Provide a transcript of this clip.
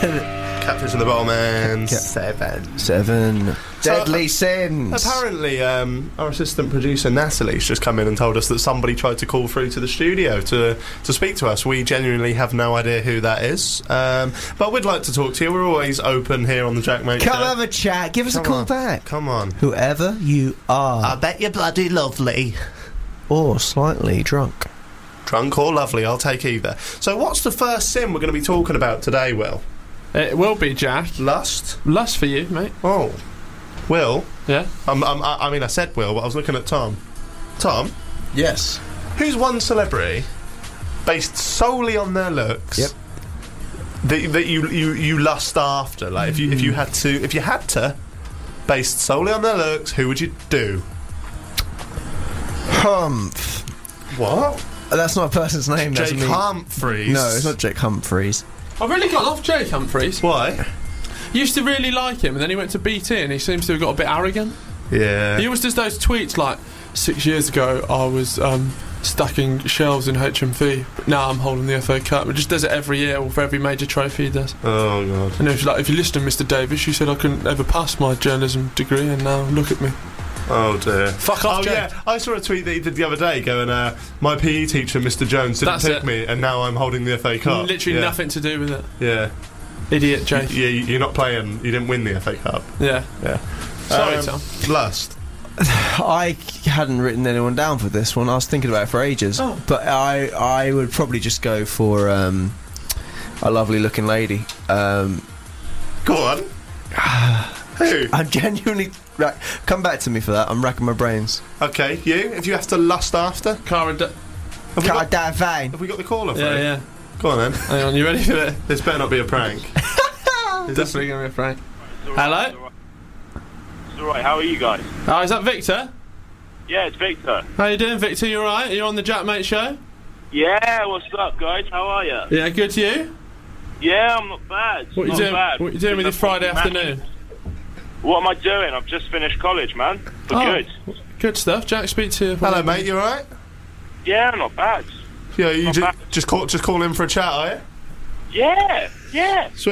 Catfish and the Bowman. 7. Deadly Sins. Apparently, our assistant producer Natalie's just come in and told us that somebody tried to call through to the studio to speak to us. We genuinely have no idea who that is, but we'd like to talk to you. We're always open here on the Jack Mate Show. Come have a chat. Give us a call back. Come on. Whoever you are. I bet you're bloody lovely. Or slightly drunk. Drunk or lovely, I'll take either. So what's the first sin we're going to be talking about today, Will? It will be, Jack. Lust? Lust for you, mate. Oh. Will? Yeah? I mean, I said Will, but I was looking at Tom. Tom? Yes. Who's one celebrity based solely on their looks? Yep. That you lust after? Like, if you had to, based solely on their looks, who would you do? Humph. What? That's not a person's name. Jake Humphries. No, it's not Jake Humphries. I've really gone off Jake Humphries. Why? Used to really like him, and then he went to BT, and he seems to have got a bit arrogant. Yeah. He always does those tweets like, 6 years ago I was stacking shelves in HMV, but now I'm holding the FA Cup. He just does it every year for every major trophy he does. Oh, God. And if you listen to Mr Davis, you said I couldn't ever pass my journalism degree, and now look at me. Oh dear. Fuck off, Jake. Yeah, I saw a tweet that he did the other day going, my PE teacher, Mr Jones, didn't pick me, and now I'm holding the FA Cup. Literally nothing to do with it. Yeah. Idiot, Jake. Yeah, you're not playing, you didn't win the FA Cup. Yeah. Sorry, Tom. Lust. I hadn't written anyone down for this one. I was thinking about it for ages. Oh. But I would probably just go for a lovely looking lady. Go on. Who? I'm genuinely... Right, come back to me for that. I'm racking my brains. Okay, you? If you have to lust after? Cara Cara Delevingne. Have we got the caller for it? Yeah. Go on then. Hang on, you ready for it? This better not be a prank. It's definitely going to be a prank. Hello? It's alright, how are you guys? Oh, is that Victor? Yeah, it's Victor. How you doing, Victor? You alright? Are you on the Jack Mate Show? Yeah, what's up, guys? How are you? Yeah, good, you? Yeah, I'm not bad. What you doing? Bad. What you doing with your Friday afternoon? What am I doing? I've just finished college, man. For good. Good stuff. Jack, speak to you. Hello, mate. You alright? Yeah, not bad. Yeah, you Not bad. just call in for a chat, are you? Yeah. Sweet.